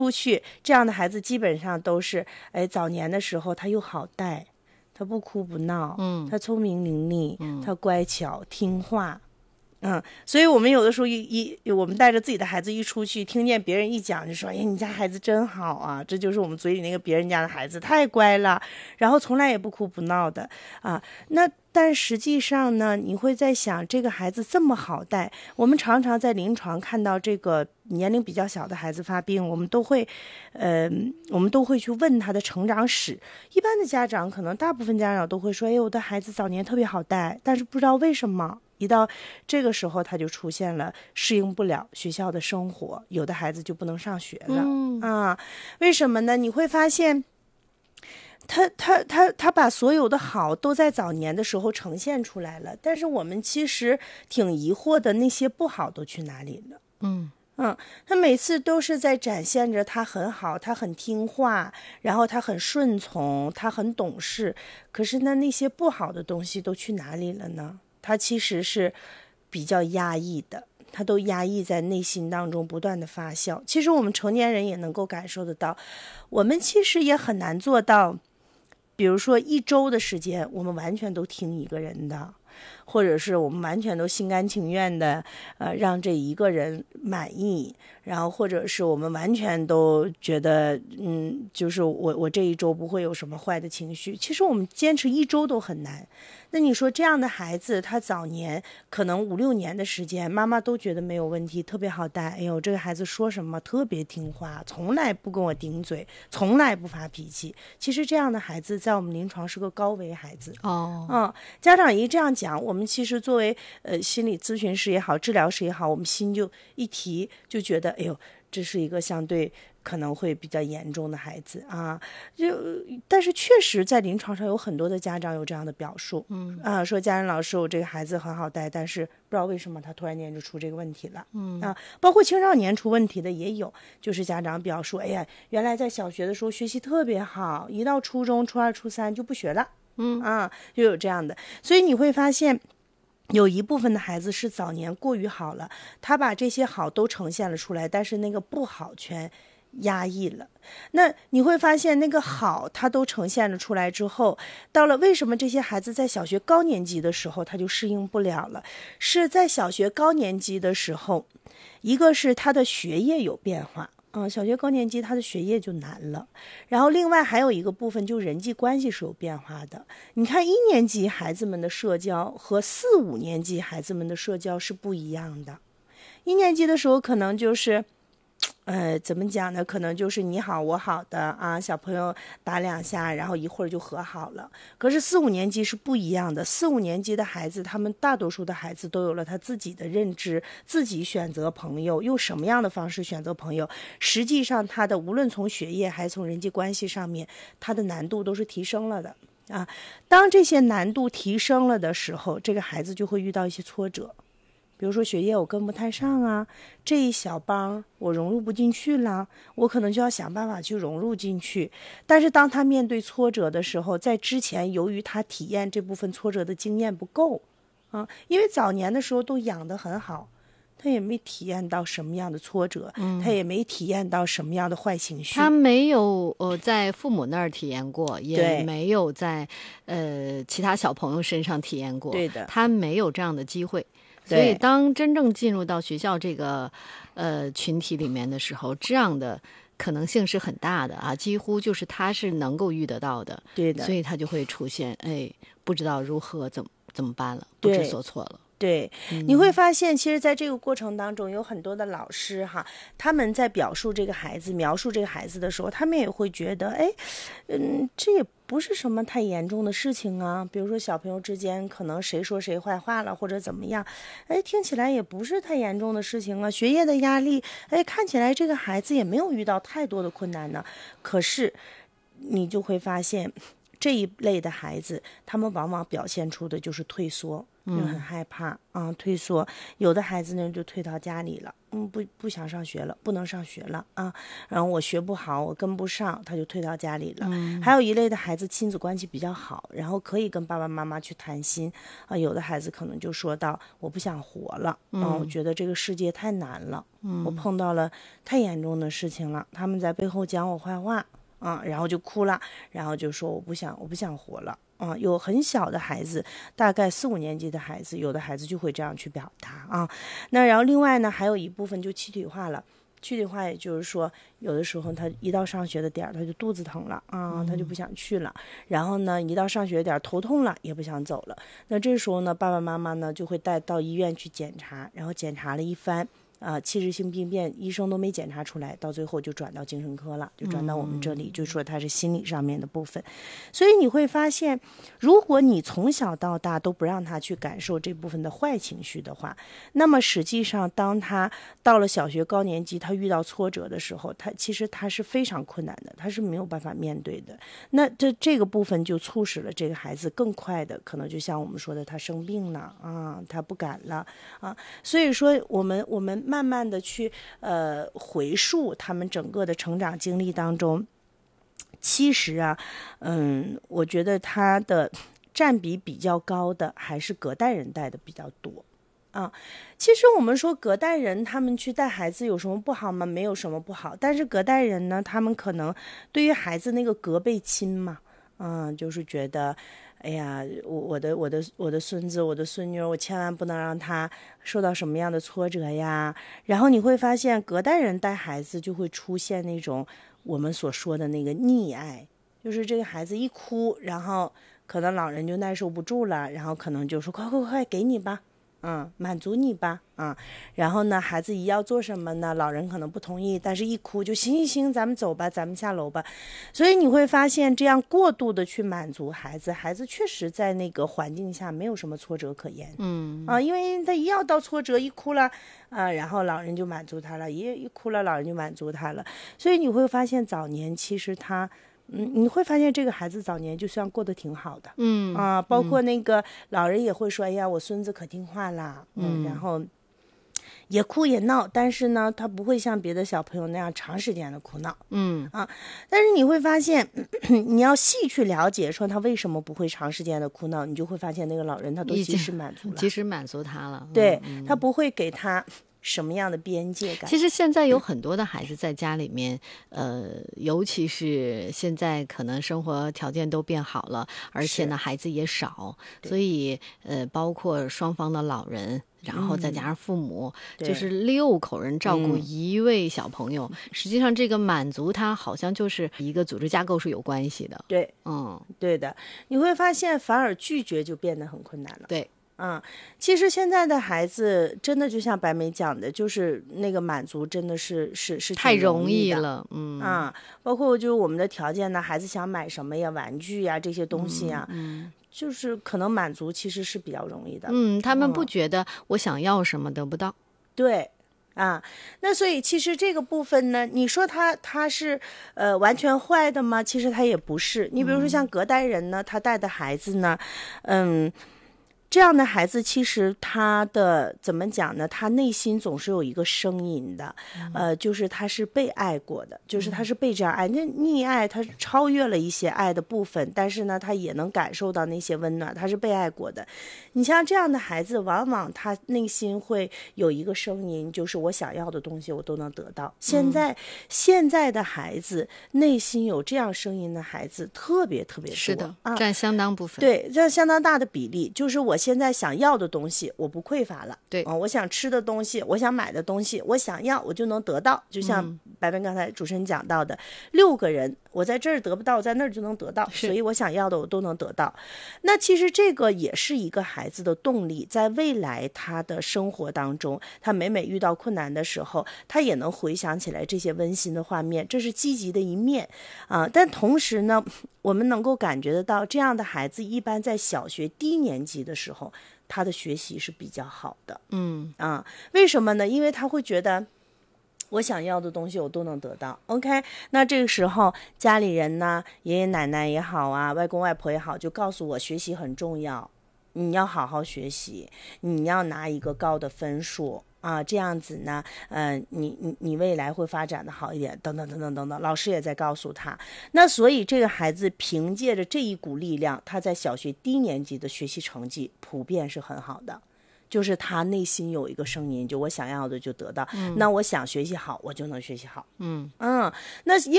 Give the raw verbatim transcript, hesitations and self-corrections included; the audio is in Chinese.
出去，这样的孩子基本上都是，哎，早年的时候他又好带，他不哭不闹， 嗯， 他聪明伶俐， 嗯， 他乖巧听话。嗯，所以我们有的时候一一我们带着自己的孩子一出去，听见别人一讲，就说：“哎，你家孩子真好啊！”这就是我们嘴里那个别人家的孩子太乖了，然后从来也不哭不闹的啊。那但实际上呢，你会在想，这个孩子这么好带，我们常常在临床看到这个年龄比较小的孩子发病，我们都会，呃，我们都会去问他的成长史。一般的家长，可能大部分家长都会说：“哎，我的孩子早年特别好带，但是不知道为什么。”一到这个时候，他就出现了适应不了学校的生活，有的孩子就不能上学了、 嗯、 啊？为什么呢？你会发现，他他他他把所有的好都在早年的时候呈现出来了，但是我们其实挺疑惑的，那些不好都去哪里了？ 嗯嗯，他每次都是在展现着他很好，他很听话，然后他很顺从，他很懂事。可是呢，那些不好的东西都去哪里了呢？他其实是比较压抑的，他都压抑在内心当中不断的发酵。其实我们成年人也能够感受得到，我们其实也很难做到，比如说一周的时间我们完全都听一个人的，或者是我们完全都心甘情愿的呃让这一个人满意，然后或者是我们完全都觉得嗯就是我我这一周不会有什么坏的情绪。其实我们坚持一周都很难。那你说这样的孩子，他早年可能五六年的时间，妈妈都觉得没有问题，特别好带。哎呦，这个孩子说什么特别听话，从来不跟我顶嘴，从来不发脾气。其实这样的孩子在我们临床是个高危孩子。 哦， 嗯，家长一这样讲，我们其实作为呃心理咨询师也好，治疗师也好，我们心就一提，就觉得哎呦，这是一个相对可能会比较严重的孩子啊。就但是确实在临床上有很多的家长有这样的表述，嗯啊，说家人老师，我这个孩子很好带，但是不知道为什么他突然间就出这个问题了，嗯啊，包括青少年出问题的也有，就是家长表述，哎呀，原来在小学的时候学习特别好，一到初中初二初三就不学了，嗯啊，就有这样的。所以你会发现有一部分的孩子是早年过于好了，他把这些好都呈现了出来，但是那个不好全压抑了。那你会发现那个好他都呈现了出来之后，到了为什么这些孩子在小学高年级的时候他就适应不了了？是在小学高年级的时候，一个是他的学业有变化，嗯，小学高年级他的学业就难了，然后另外还有一个部分就人际关系是有变化的。你看一年级孩子们的社交和四五年级孩子们的社交是不一样的。一年级的时候可能就是呃，怎么讲呢？可能就是你好我好的啊，小朋友打两下，然后一会儿就和好了。可是四五年级是不一样的，四五年级的孩子，他们大多数的孩子都有了他自己的认知，自己选择朋友，用什么样的方式选择朋友。实际上，他的无论从学业还是从人际关系上面，他的难度都是提升了的啊。当这些难度提升了的时候，这个孩子就会遇到一些挫折。比如说学业我跟不太上啊，这一小帮我融入不进去了，我可能就要想办法去融入进去。但是当他面对挫折的时候，在之前由于他体验这部分挫折的经验不够啊，因为早年的时候都养得很好，他也没体验到什么样的挫折，嗯、他也没体验到什么样的坏情绪。 他没有呃在父母那儿体验过，也没有在呃其他小朋友身上体验过， 对的， 他没有这样的机会。所以当真正进入到学校这个呃群体里面的时候，这样的可能性是很大的啊，几乎就是他是能够遇得到的。 对的， 所以他就会出现哎不知道如何怎么怎么办了，不知所措了。 对，你会发现其实在这个过程当中有很多的老师哈，他们在表述这个孩子描述这个孩子的时候，他们也会觉得哎嗯，这也不是什么太严重的事情啊。比如说小朋友之间可能谁说谁坏话了或者怎么样，哎，听起来也不是太严重的事情啊。学业的压力，哎，看起来这个孩子也没有遇到太多的困难呢。可是你就会发现这一类的孩子，他们往往表现出的就是退缩。 就很害怕，嗯，退缩。有的孩子呢就退到家里了，嗯，不不想上学了，不能上学了啊。然后我学不好，我跟不上，他就退到家里了。嗯、还有一类的孩子亲子关系比较好，然后可以跟爸爸妈妈去谈心啊。有的孩子可能就说到我不想活了，嗯、啊，我觉得这个世界太难了，嗯，我碰到了太严重的事情了，他们在背后讲我坏话，啊，然后就哭了，然后就说我不想我不想活了。啊，有很小的孩子，大概四五年级的孩子，有的孩子就会这样去表达啊。那然后另外呢，还有一部分就躯体化了。躯体化也就是说，有的时候他一到上学的点儿，他就肚子疼了啊，他就不想去了。然后呢，一到上学点儿头痛了，也不想走了。那这时候呢，爸爸妈妈呢就会带到医院去检查，然后检查了一番。啊、呃，器质性病变，医生都没检查出来，到最后就转到精神科了，就转到我们这里，嗯、就说它是心理上面的部分。所以你会发现，如果你从小到大都不让他去感受这部分的坏情绪的话，那么实际上当他到了小学高年级，他遇到挫折的时候，他其实他是非常困难的，他是没有办法面对的。那这这个部分就促使了这个孩子更快的，可能就像我们说的，他生病了啊，他不敢了啊。所以说，我们我们。慢慢的去呃回溯他们整个的成长经历当中，其实啊，嗯，我觉得他的占比比较高的还是隔代人带的比较多啊。其实我们说隔代人他们去带孩子有什么不好吗？没有什么不好，但是隔代人呢，他们可能对于孩子那个隔辈亲嘛，嗯，就是觉得。哎呀，我我的我的我的孙子，我的孙女，我千万不能让他受到什么样的挫折呀。然后你会发现，隔代人带孩子就会出现那种我们所说的那个溺爱，就是这个孩子一哭，然后可能老人就耐受不住了，然后可能就说快快快给你吧。嗯，满足你吧，啊、嗯，然后呢，孩子一要做什么呢？老人可能不同意，但是一哭就行行行，咱们走吧，咱们下楼吧。所以你会发现，这样过度的去满足孩子，孩子确实在那个环境下没有什么挫折可言， 嗯啊，因为他一要到挫折，一哭了，啊，然后老人就满足他了，一一哭了，老人就满足他了。所以你会发现，早年其实他。嗯，你会发现这个孩子早年就算过得挺好的， 嗯啊，包括那个老人也会说，哎呀，我孙子可听话啦，嗯，然后也哭也闹，但是呢，他不会像别的小朋友那样长时间的哭闹， 嗯啊，但是你会发现，你要细去了解，说他为什么不会长时间的哭闹，你就会发现那个老人他都及时满足了， 及时满足他了， 对、 嗯、 他不会给他。什么样的边界感？ 其实现在有很多的孩子在家里面，呃，尤其是现在可能生活条件都变好了，而且呢孩子也少，所以呃，包括双方的老人。然后再加上父母、嗯、就是六口人照顾一位小朋友、嗯、实际上这个满足他好像就是一个组织架构是有关系的。 对， 嗯， 对的，你会发现反而拒绝就变得很困难了。 对， 嗯，其实现在的孩子真的就像白梅讲的，就是那个满足真的是是是太容易易了，嗯啊，包括就是我们的条件呢，孩子想买什么呀，玩具呀这些东西呀， 嗯。嗯就是可能满足其实是比较容易的， 嗯，他们不觉得我想要什么得不到，嗯、 对，啊，那所以其实这个部分呢，你说他他是呃完全坏的吗？其实他也不是。你比如说像隔代人呢，他带的孩子呢，嗯。这样的孩子其实他的怎么讲呢？他内心总是有一个声音的，嗯、呃，就是他是被爱过的，就是他是被这样爱。那溺爱他超越了一些爱的部分，但是呢，他也能感受到那些温暖，他是被爱过的。你像这样的孩子，往往他内心会有一个声音，就是我想要的东西我都能得到。现在、嗯、现在的孩子内心有这样声音的孩子特别特别多， 是的， 啊、 占相当部分， 对，占相当大的比例，就是我。现在想要的东西我不匮乏了， 对、 嗯、我想吃的东西，我想买的东西，我想要我就能得到。就像白白刚才主持人讲到的，嗯、六个人我在这儿得不到，我在那儿就能得到，所以我想要的我都能得到。那其实这个也是一个孩子的动力，在未来他的生活当中，他每每遇到困难的时候，他也能回想起来这些温馨的画面，这是积极的一面啊。但同时呢，我们能够感觉得到，这样的孩子一般在小学低年级的时候，他的学习是比较好的。 嗯啊，为什么呢？因为他会觉得我想要的东西我都能得到。 OK， 那这个时候家里人呢，爷爷奶奶也好啊，外公外婆也好，就告诉我学习很重要你要好好学习，你要拿一个高的分数啊，这样子呢，嗯、呃，你你你未来会发展的好一点，等等等等等等，老师也在告诉他。那所以这个孩子凭借着这一股力量，他在小学低年级的学习成绩普遍是很好的。就是他内心有一个声音，就我想要的就得到，嗯、那我想学习好，我就能学习好。 嗯嗯，那因